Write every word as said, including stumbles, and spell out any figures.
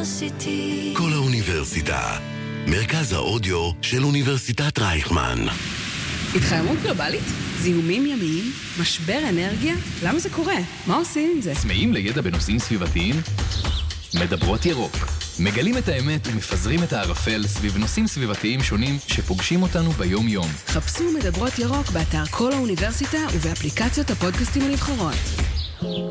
University. כל האוניברסיטה, מרכז האודיו של אוניברסיטת רייכמן. התחממות גלובלית? זיהומים ימיים? משבר אנרגיה? למה זה קורה? מה עושים עם זה? צמאים לידע בנושאים סביבתיים? מדברות ירוק. מגלים את האמת ומפזרים את הערפל סביב נושאים סביבתיים שונים שפוגשים אותנו ביום יום. חפשו מדברות ירוק באתר כל האוניברסיטה ובאפליקציות הפודקאסטים הנבחרות.